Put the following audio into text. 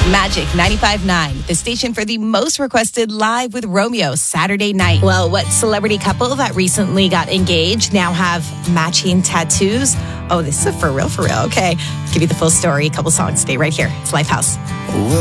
Magic 95.9, the station for the most requested Live with Romeo Saturday night. Well, what celebrity couple that recently got engaged now have matching tattoos? Oh, this is for real, for real. Okay, I'll give you the full story. A couple songs. Stay right here. It's Lifehouse.